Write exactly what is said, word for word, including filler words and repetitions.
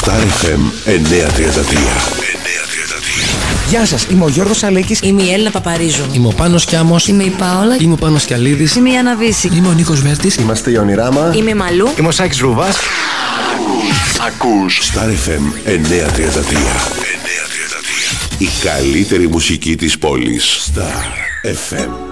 Star εφ εμ εννιακόσια τριάντα τρία. Γεια σας, είμαι ο Γιώργος Αλέκης. Είμαι η Έλληνα Παπαρίζου. Είμαι ο Πάνος Κιάμος. Είμαι η Πάολα. Είμαι ο Πάνος Κιαλίδης. Είμαι η Άννα Βύση. Είμαι ο Νίκος Βέρτης. Είμαστε η Ονειράμα. Είμαι η Μαλού. Είμαι ο Σάκης Ρουβάς. Ακούς Star εφ εμ εννιακόσια τριάντα τρία. Η καλύτερη μουσική της πόλης. Star εφ εμ.